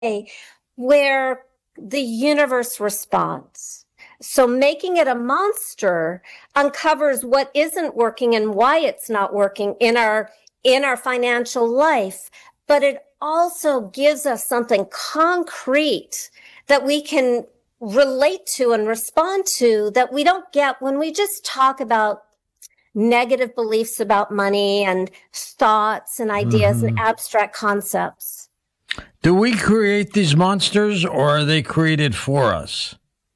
where the universe responds. So making it a monster uncovers what isn't working and why it's not working in our financial life, but it also gives us something concrete that we can relate to and respond to that we don't get when we just talk about negative beliefs about money and thoughts and ideas and abstract concepts. Do we create these monsters or are they created for us?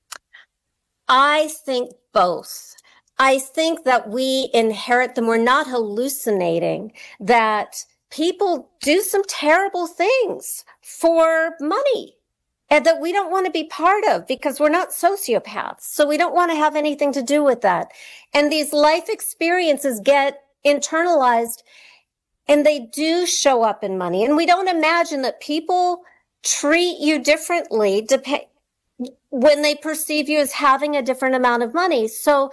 I think both. I think that we inherit them. We're not hallucinating, that people do some terrible things for money and that we don't want to be part of because we're not sociopaths. So we don't want to have anything to do with that. And these life experiences get internalized and they do show up in money. And we don't imagine that people treat you differently when they perceive you as having a different amount of money. So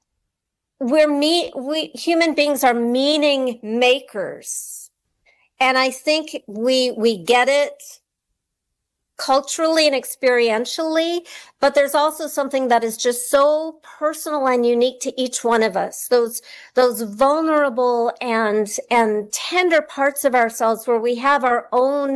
we human beings are meaning makers. And I think we get it culturally and experientially, but there's also something that is just so personal and unique to each one of us. Those vulnerable and tender parts of ourselves where we have our own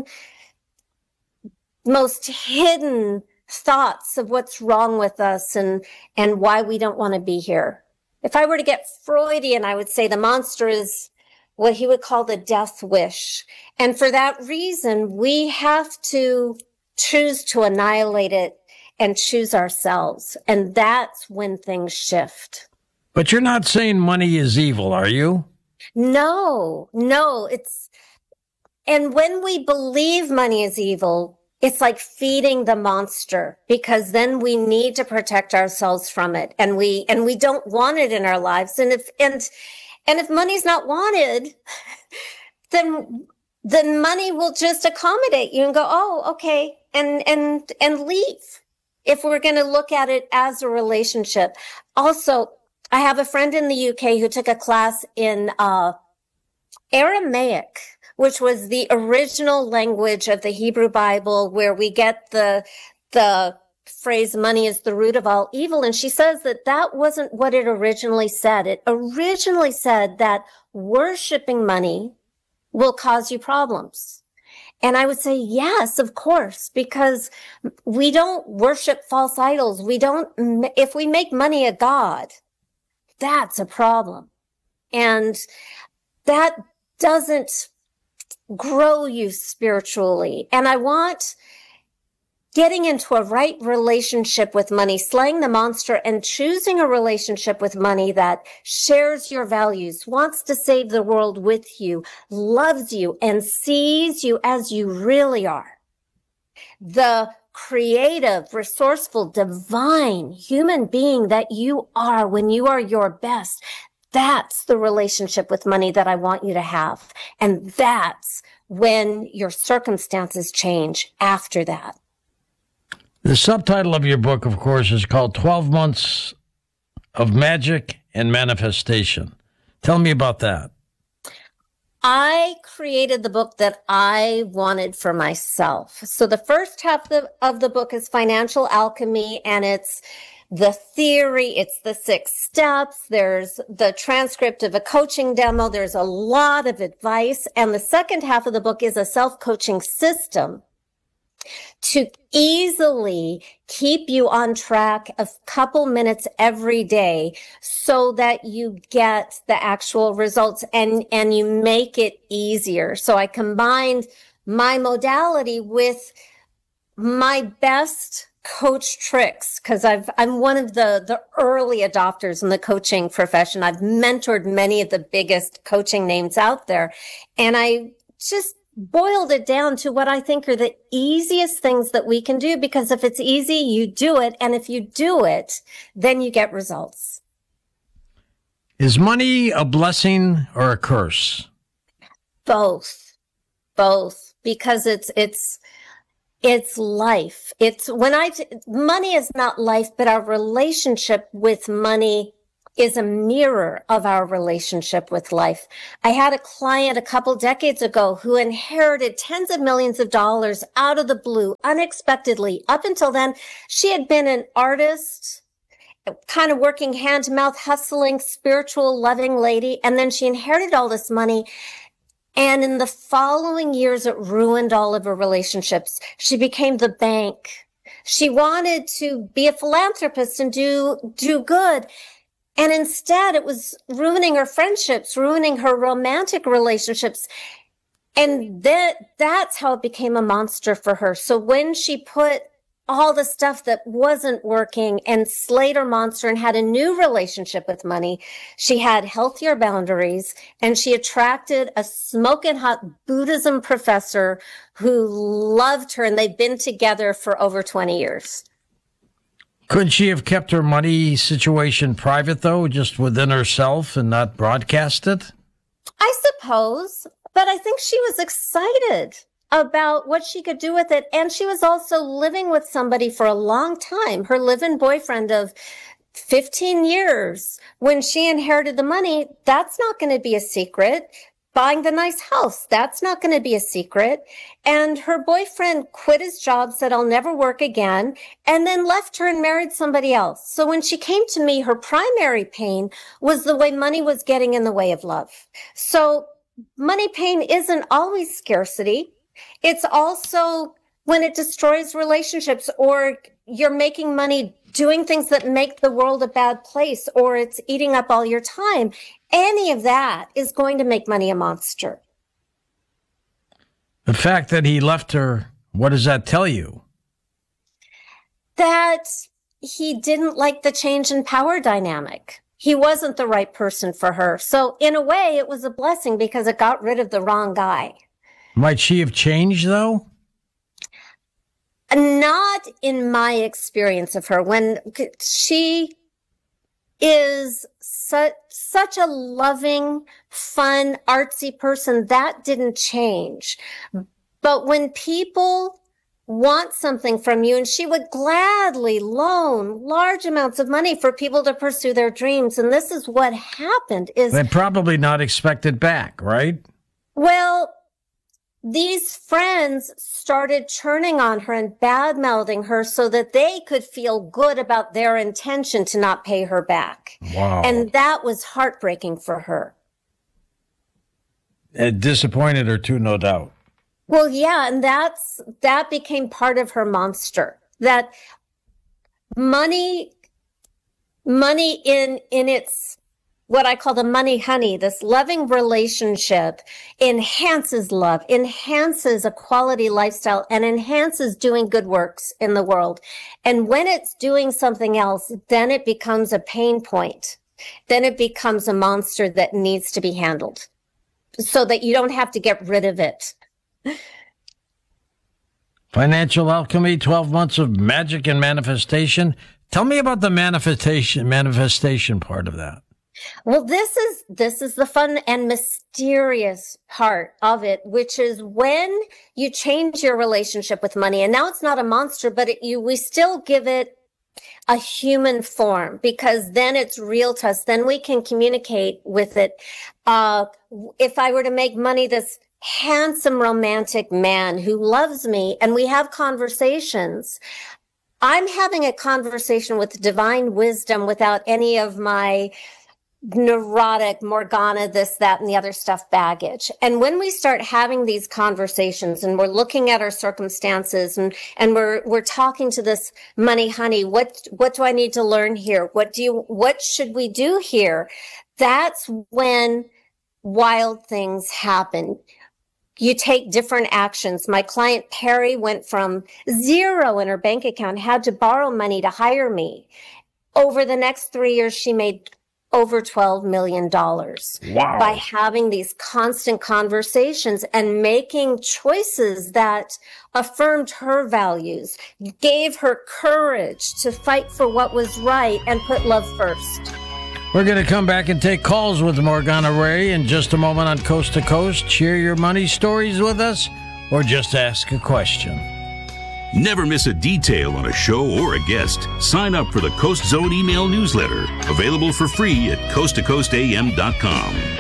most hidden thoughts of what's wrong with us and why we don't want to be here. If I were to get Freudian, I would say the monster is what he would call the death wish. And for that reason, we have to choose to annihilate it and choose ourselves. And that's when things shift. But you're not saying money is evil, are you? No, and when we believe money is evil, it's like feeding the monster, because then we need to protect ourselves from it. And we don't want it in our lives. And if money's not wanted, then money will just accommodate you and go, oh, okay, and leave. If we're going to look at it as a relationship. Also, I have a friend in the UK who took a class in Aramaic, which was the original language of the Hebrew Bible, where we get the phrase money is the root of all evil. And she says that wasn't what it originally said. It originally said that worshiping money will cause you problems. And I would say, yes, of course, because we don't worship false idols. If we make money a god, that's a problem. And that doesn't grow you spiritually. And I want getting into a right relationship with money, slaying the monster and choosing a relationship with money that shares your values, wants to save the world with you, loves you, and sees you as you really are. The creative, resourceful, divine human being that you are when you are your best. That's the relationship with money that I want you to have. And that's when your circumstances change after that. The subtitle of your book, of course, is called 12 Months of Magic and Manifestation. Tell me about that. I created the book that I wanted for myself. So the first half of the book is financial alchemy, and it's the theory, it's the 6 steps, there's the transcript of a coaching demo, there's a lot of advice. And the second half of the book is a self-coaching system to easily keep you on track a couple minutes every day so that you get the actual results and you make it easier. So I combined my modality with my best coach tricks, because I'm one of the early adopters in the coaching profession. I've mentored many of the biggest coaching names out there, and I just boiled it down to what I think are the easiest things that we can do, because if it's easy, you do it. And if you do it, then you get results. Is money a blessing or a curse? Both, because it's life. Money is not life, but our relationship with money is a mirror of our relationship with life. I had a client a couple decades ago who inherited tens of millions of dollars out of the blue, unexpectedly. Up until then, she had been an artist, kind of working hand to mouth, hustling, spiritual, loving lady. And then she inherited all this money. And in the following years, it ruined all of her relationships. She became the bank. She wanted to be a philanthropist and do good. And instead, it was ruining her friendships, ruining her romantic relationships. And that's how it became a monster for her. So when she put all the stuff that wasn't working and slayed her monster and had a new relationship with money, she had healthier boundaries, and she attracted a smoking hot Buddhism professor who loved her, and they've been together for over 20 years. Couldn't she have kept her money situation private, though, just within herself and not broadcast it? I suppose, but I think she was excited about what she could do with it. And she was also living with somebody for a long time, her live-in boyfriend of 15 years. When she inherited the money, that's not going to be a secret. Buying the nice house, that's not going to be a secret. And her boyfriend quit his job, said, I'll never work again, and then left her and married somebody else. So when she came to me, her primary pain was the way money was getting in the way of love. So money pain isn't always scarcity. It's also when it destroys relationships, or you're making money doing things that make the world a bad place, or it's eating up all your time. Any of that is going to make money a monster. The fact that he left her, what does that tell you? That he didn't like the change in power dynamic. He wasn't the right person for her. So in a way, it was a blessing because it got rid of the wrong guy. Might she have changed, though? Not in my experience of her. When she is such a loving, fun, artsy person, that didn't change. But when people want something from you, and she would gladly loan large amounts of money for people to pursue their dreams. And this is what happened is they probably not expect it back, right? Well, these friends started churning on her and bad-mouthing her so that they could feel good about their intention to not pay her back. Wow. And that was heartbreaking for her. It disappointed her too, no doubt. Well, yeah, and that became part of her monster. That money in its what I call the money honey, this loving relationship enhances love, enhances a quality lifestyle, and enhances doing good works in the world. And when it's doing something else, then it becomes a pain point. Then it becomes a monster that needs to be handled so that you don't have to get rid of it. Financial Alchemy, 12 months of magic and manifestation. Tell me about the manifestation part of that. Well, this is the fun and mysterious part of it, which is when you change your relationship with money. And now it's not a monster, but we still give it a human form, because then it's real to us. Then we can communicate with it. If I were to make money, this handsome romantic man who loves me, and we have conversations, I'm having a conversation with divine wisdom without any of my neurotic Morgana, this, that, and the other stuff baggage. And when we start having these conversations and we're looking at our circumstances and we're talking to this money honey, what do I need to learn here? What should we do here? That's when wild things happen. You take different actions. My client Perry went from zero in her bank account, had to borrow money to hire me. Over the next 3 years, she made over $12 million. Wow. By having these constant conversations and making choices that affirmed her values, gave her courage to fight for what was right and put love first. We're going to come back and take calls with Morgana Ray in just a moment on Coast to Coast. Share your money stories with us or just ask a question. Never miss a detail on a show or a guest. Sign up for the Coast Zone email newsletter, available for free at coasttocoastam.com.